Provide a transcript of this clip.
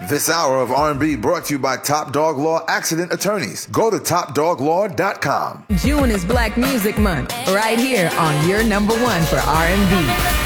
This hour of R&B brought to you by Top Dog Law Accident Attorneys. Go to topdoglaw.com. June is Black Music Month, right here on your number one for R&B.